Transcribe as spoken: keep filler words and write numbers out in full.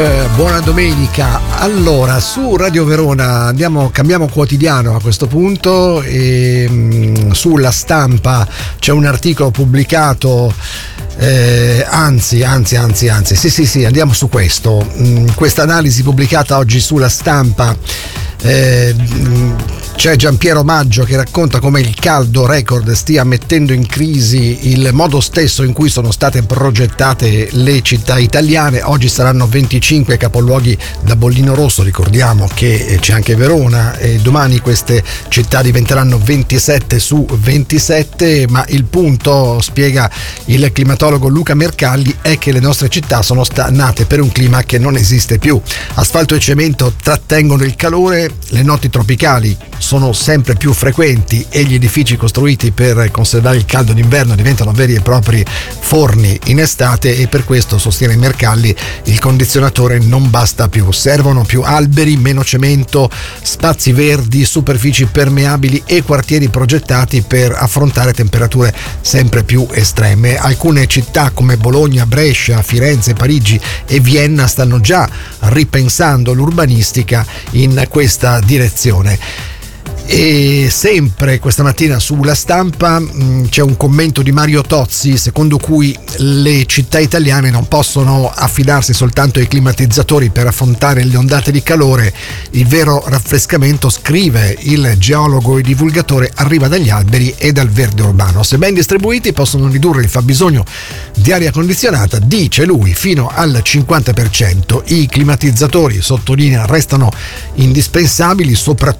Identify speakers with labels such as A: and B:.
A: Eh, buona domenica. Allora, su Radio Verona andiamo, cambiamo quotidiano a questo punto e mh, sulla Stampa c'è un articolo pubblicato. Eh, anzi, anzi, anzi, anzi, sì, sì, sì, andiamo su questo. Mm, questa analisi pubblicata oggi sulla Stampa. Eh, c'è Giampiero Maggio che racconta come il caldo record stia mettendo in crisi il modo stesso in cui sono state progettate le città italiane. Oggi saranno venticinque capoluoghi da bollino rosso, ricordiamo che c'è anche Verona, e domani queste città diventeranno ventisette su ventisette, ma il punto, spiega il climatologo Luca Mercalli, è che le nostre città sono sta- nate per un clima che non esiste più. Asfalto e cemento trattengono il calore, le notti tropicali sono sempre più frequenti e gli edifici costruiti per conservare il caldo d'inverno diventano veri e propri forni in estate, e per questo, sostiene Mercalli, il condizionatore non basta più. Servono più alberi, meno cemento, spazi verdi, superfici permeabili e quartieri progettati per affrontare temperature sempre più estreme. Alcune città come Bologna, Brescia, Firenze, Parigi e Vienna stanno già ripensando l'urbanistica in questa direzione. E sempre questa mattina sulla Stampa mh, c'è un commento di Mario Tozzi secondo cui le città italiane non possono affidarsi soltanto ai climatizzatori per affrontare le ondate di calore. Il vero raffrescamento, scrive il geologo e divulgatore, arriva dagli alberi e dal verde urbano. Se ben distribuiti possono ridurre il fabbisogno di aria condizionata, dice lui, fino al cinquanta per cento. I climatizzatori, sottolinea, restano indispensabili soprattutto